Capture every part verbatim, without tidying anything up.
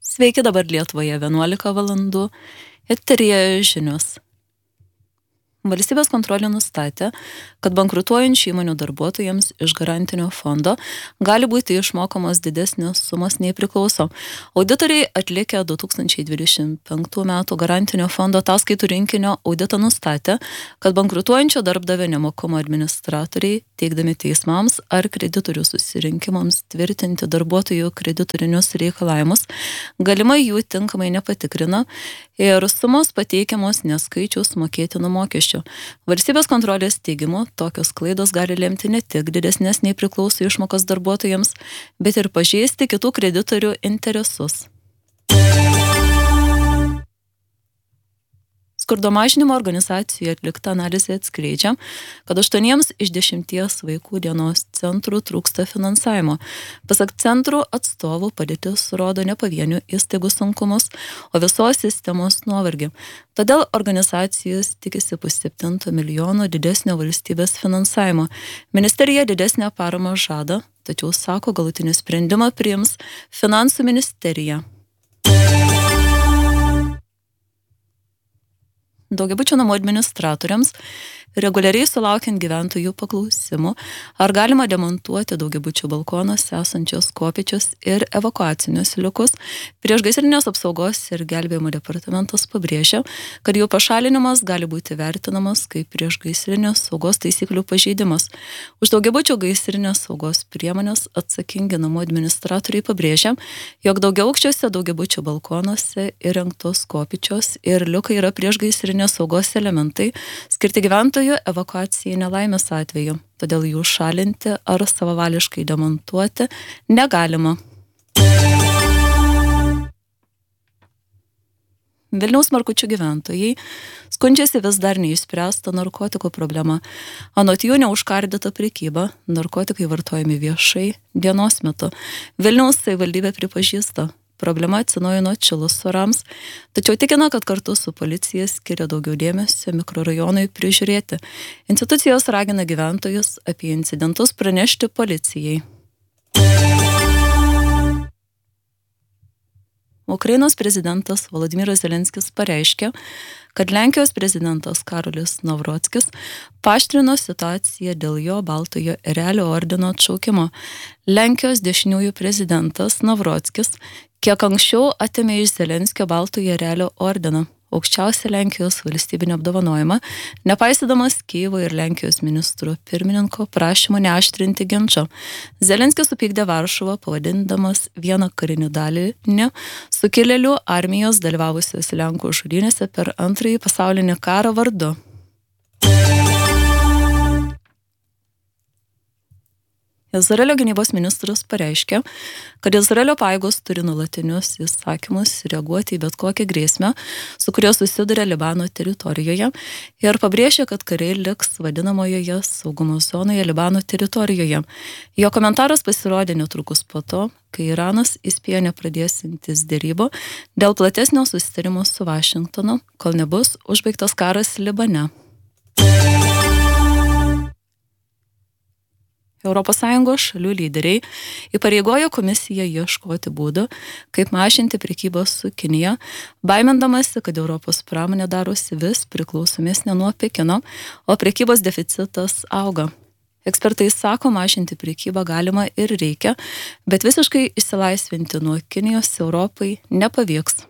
Sveiki, dabar Lietuvoje vienuolika valandų. Eteryje žinios. Valstybės kontrolė nustatė, kad bankrutuojančių įmonių darbuotojams iš garantinio fondo gali būti išmokamos didesnės sumos nei priklauso. Auditoriai atlikę du tūkstančiai dvidešimt penktų metų garantinio fondo ataskaitų rinkinio auditą nustatė, kad bankrutuojančio darbdavio nemokumo administratoriai, teikdami teismams ar kreditorių susirinkimams tvirtinti darbuotojų kreditorinius reikalavimus, galimai jų tinkamai nepatikrina ir sumos pateikiamos neskaičius mokėtinų mokesčių. Valstybės kontrolės teigimu, tokios klaidos gali lemti ne tik didesnės nei priklauso išmokos darbuotojams, bet ir pažeisti kitų kreditorių interesus. Skurdo mažinimo organizacijų atlikta analizė atskleidžia, kad aštuoniems iš dešimties vaikų dienos centrų trūksta finansavimo. Pasak centrų atstovų padėtis rodo ne pavienių įstaigų sunkumus, o visos sistemos nuovargį. Todėl organizacijos tikisi pusseptinto milijono didesnio valstybės finansavimo. Ministerija didesnę paramą žada, tačiau sako, galutinį sprendimą priims Finansų ministerija. Daugiabučių namų administratoriams, reguliariai sulaukiant gyventojų paklausimų, ar galima demontuoti daugiabučių balkonuose esančios kopėčios ir evakuacinius liukus, priešgaisrinės apsaugos ir gelbėjimo departamentas pabrėžia, kad jų pašalinimas gali būti vertinamas kaip priešgaisrinės saugos taisyklių pažeidimas. Už daugiabučių gaisrinės saugos priemonės atsakingi namų administratoriai pabrėžia, jog daugiaaukščiuose daugiabučių balkonuose įrengtos kopėčios ir liukai yra priešgaisrinės saugos elementai, skirti gyventojų evakuacijai nelaimės atveju, todėl jų šalinti ar savavališkai demontuoti negalima. Vilniaus Markučių gyventojai skundžiasi vis dar neišspręsta narkotikų problema. Anot jų neužkardyta prekyba, narkotikai vartojami viešai dienos metu. Vilniaus savivaldybė pripažįsta, problema atsinaujino atšilus orams, tačiau tikina, kad kartu su policija skiria daugiau dėmesio mikrorajonui prižiūrėti. Institucijos ragina gyventojus apie incidentus pranešti policijai. Ukrainos prezidentas Volodymyras Zelenskis pareiškė, kad Lenkijos prezidentas Karolis Nawrockis paaštrino situaciją dėl jo Baltojo erelio ordino atšaukimo. Lenkijos dešiniųjų prezidentas Nawrockis kiek anksčiau atėmė iš Zelenskio Baltojo erelio ordiną, aukščiausią Lenkijos valstybinį apdovanojimą, nepaisydamas Kyjivo ir Lenkijos ministro pirmininko prašymo neaštrinti ginčo. Zelenskis supykdė Varšuvą, pavadindamas vieną karinį dalinį sukilėlių armijos dalyvavusios Lenkų žudynėse per antrąjį pasaulinį karą vardu. Izraelio gynybos ministras pareiškė, kad Izraelio pajėgos turi nuolatinius įsakymus reaguoti į bet kokią grėsmę, su kuria susiduria Libano teritorijoje, ir pabrėžė, kad kariai liks vadinamojoje saugumo zonoje Libano teritorijoje. Jo komentaras pasirodė netrukus po to, kai Iranas įspėjo nepradėsiantis derybų dėl platesnio susitarimo su Vašingtonu, kol nebus užbaigtas karas Libane. Europos Sąjungos šalių lyderiai įpareigojo komisiją ieškoti būdų, kaip mažinti prekybą su Kinija, baimindamasi, kad Europos pramonė darosi vis priklausomesnė nuo Pekino, o prekybos deficitas auga. Ekspertai sako, mažinti prekybą galima ir reikia, bet visiškai išsilaisvinti nuo Kinijos Europai nepavyks.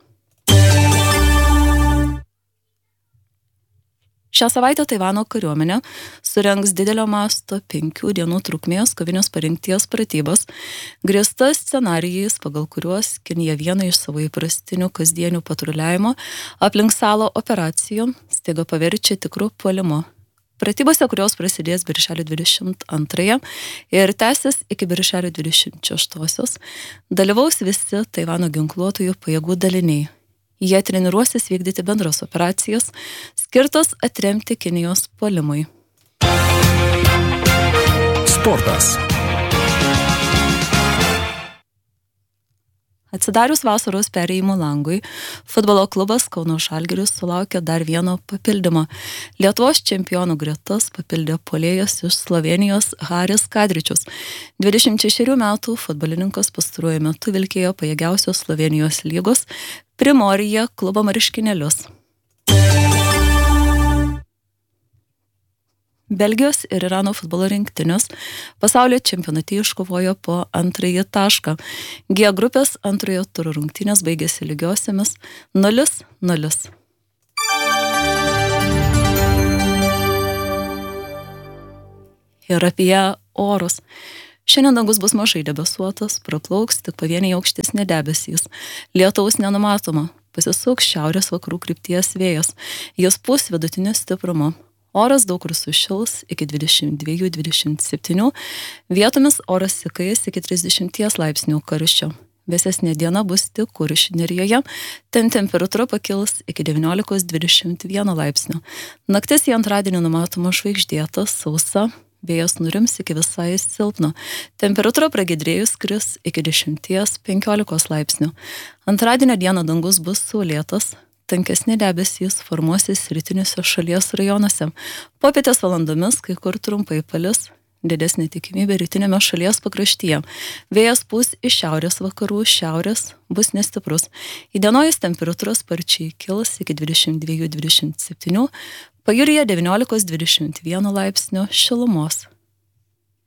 Šią savaitę Taivano kariuomenė surengs didelio masto penkių dienų trukmės kovinės parengties pratybas, grįstas scenarijais, pagal kuriuos Kinija vieną iš savo įprastinių kasdienių patruliavimo aplink salą operacijų staiga paverčia tikrų puolimu. Pratybose, kurios prasidės birželio dvidešimt antrąją ir tęsis iki birželio dvidešimt šeštosios, dalyvaus visi Taivano ginkluotojų pajėgų daliniai. Jie treniruosis vykdyti bendras operacijas, skirtas atremti Kinijos puolimui. Sportas. Atsidarius vasaros perėjimo langui, futbolo klubas Kauno Žalgiris sulaukė dar vieno papildymo. Lietuvos čempionų gretas papildė puolėjas iš Slovenijos Haris Kadričius. dvidešimt šešerių metų futbolininkas pastaruoju metu vilkėjo pajėgiausios Slovenijos lygos Primorija klubo marškinėlius. Belgijos ir Irano futbolo rinktinės pasaulio čempionate iškovojo po antrąjį tašką. G grupės antrojo turo rungtynės baigėsi lygiosiamis nulis nulis. Ir apie orus. Šiandien dangus bus mažai debesuotas, praplauks tik pavieniai aukštesni debesys. Lietaus nenumatoma, pasisuks šiaurės vakarų krypties vėjas. Jis pūs vidutinio stiprumo. Oras daug kur sušils iki dvidešimt dviejų dvidešimt septynių, vietomis oras įkais iki trisdešimt laipsnių karščio. Vėsesnė diena bus tik Kuršių nerijoje, ten temperatūra pakils iki devyniolikos dvidešimt vieno laipsnių. Naktis į antradienį numatoma žvaigždėta, sausa, vėjas nurims iki visai silpno. Temperatūra pragiedrėjus kris iki dešimties penkiolikos laipsnių. Antradienio dieną dangus bus saulėtas, tankesni debesys formuosis rytiniuose šalies rajonuose. Popietės valandomis kai kur trumpai palis, didesnė tikimybė rytinėme šalies pakraštyje. Vėjas pūs iš šiaurės vakarų, šiaurės bus nestiprus. Įdienojus temperatūra sparčiai kils iki dvidešimt dviejų dvidešimt septynių, pajūryje devyniolikos dvidešimt vieno laipsnio šilumos.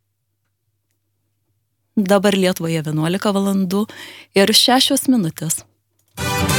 Dabar Lietuvoje vienuolika valandų ir šešios minutės.